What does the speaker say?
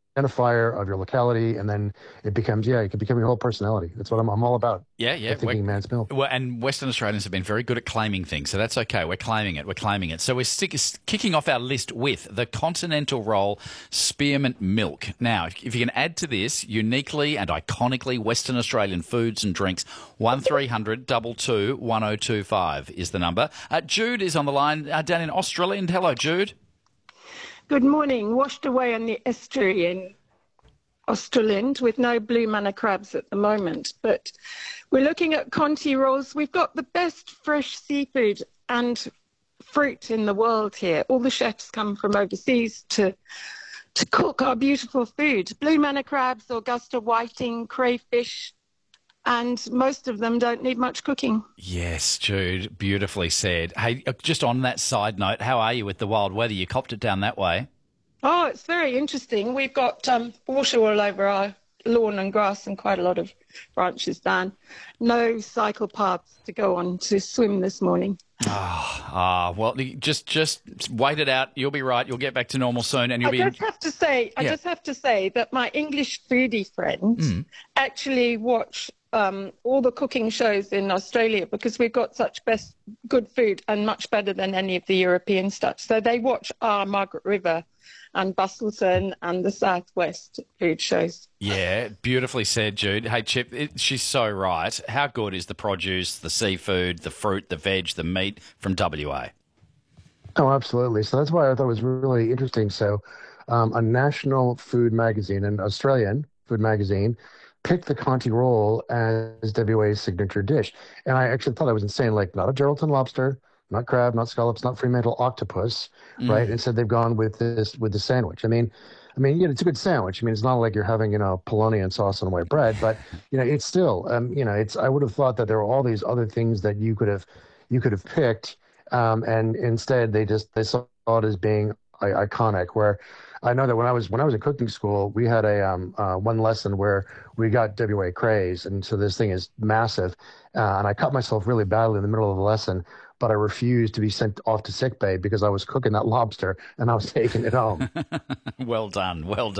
identifier of your locality, and then it becomes, yeah, it can become your whole personality. That's what I'm all about. Yeah, The yeah. thinking man's meal. Well, and Western Australians have been very good at claiming things, so that's okay. We're claiming it. We're claiming it. So we're kicking off our list with the Continental Roll Spearmint Milk. Now, if you can add to this uniquely and iconically Western Australian foods and drinks, 1300 22 1025 is the number. Jude is on the line down in Australia. Hello, Jude. Good morning. Washed away on the estuary in Australand with no blue manna crabs at the moment. But we're looking at Conti rolls. We've got the best fresh seafood and fruit in the world here. All the chefs come from overseas to cook our beautiful food. Blue manna crabs, Augusta whiting, crayfish, and most of them don't need much cooking. Yes, Jude, beautifully said. Hey, just on that side note, how are you with the wild weather? You copped it down that way. Oh, it's very interesting. We've got water all over our lawn and grass and quite a lot of branches down. No cycle paths to go on to swim this morning. Well, just wait it out. You'll be right. You'll get back to normal soon, and you'll be. I just have to say that my English foodie friends actually watch all the cooking shows in Australia because we've got such good food and much better than any of the European stuff. So they watch our Margaret River and Bustleton and the Southwest food shows. Yeah, beautifully said, Jude. Hey, Chip, she's so right. How good is the produce, the seafood, the fruit, the veg, the meat from WA? Oh, absolutely. So that's why I thought it was really interesting. So a national food magazine, an Australian food magazine, picked the Conti roll as WA's signature dish. And I actually thought that was insane. Like, not a Geraldton lobster, not crab, not scallops, not Fremantle octopus, right? Instead, they've gone with the sandwich. I mean, it's a good sandwich. I mean, it's not like you're having, polonian sauce on white bread, but, it's still, I would have thought that there were all these other things that you could have picked. And instead they saw it as being iconic, where I know that when I was in cooking school, we had a one lesson where we got WA craze, and so this thing is massive, and I cut myself really badly in the middle of the lesson, but I refused to be sent off to sick bay because I was cooking that lobster and I was taking it home. Well done. Well done.